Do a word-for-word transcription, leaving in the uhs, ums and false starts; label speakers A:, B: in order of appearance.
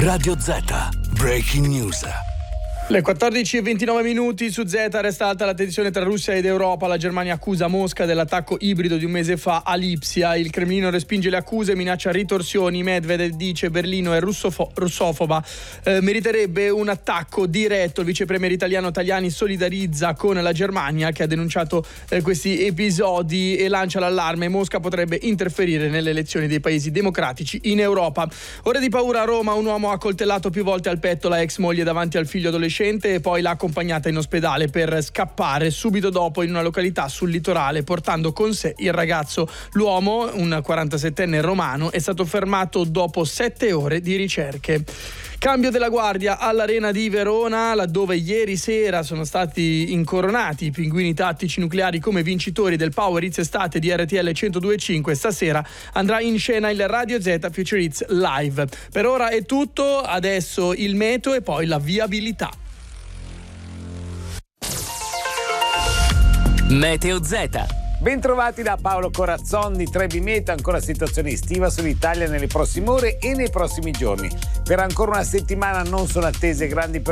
A: Radio Z, Breaking News.
B: Le quattordici e ventinove minuti su Z. Resta alta la tensione tra Russia ed Europa. La Germania accusa Mosca dell'attacco ibrido di un mese fa a Lipsia. Il Cremlino respinge le accuse e minaccia ritorsioni. Medvedev dice Berlino è russofo- russofoba. Eh, meriterebbe un attacco diretto. Il vicepremier italiano Tajani solidarizza con la Germania, che ha denunciato eh, questi episodi e lancia l'allarme. Mosca potrebbe interferire nelle elezioni dei paesi democratici in Europa. Ore di paura a Roma. Un uomo ha coltellato più volte al petto la ex moglie davanti al figlio adolescente e poi l'ha accompagnata in ospedale per scappare subito dopo in una località sul litorale, portando con sé il ragazzo. L'uomo, un quarantasettenne romano, è stato fermato dopo sette ore di ricerche. Cambio della guardia all'Arena di Verona, laddove ieri sera sono stati incoronati i pinguini tattici nucleari come vincitori del Power Hits Estate di R T L centodue e cinque. Stasera andrà in scena il Radio Z Future Hits Live. Per ora è tutto, adesso il meteo e poi la viabilità.
C: Meteo Z.
D: Bentrovati da Paolo Corazzon di Trebi Meteo. Ancora situazione estiva sull'Italia nelle prossime ore e nei prossimi giorni. Per ancora una settimana non sono attese grandi